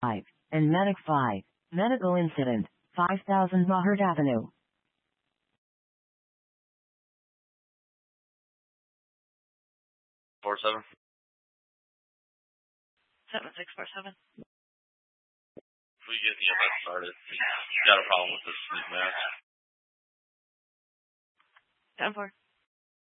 and Medic 5. Medical incident, 5000 Mahert Avenue. 47. 7647. If we get the EMS started, we got a problem with this sleep mask. 10-4.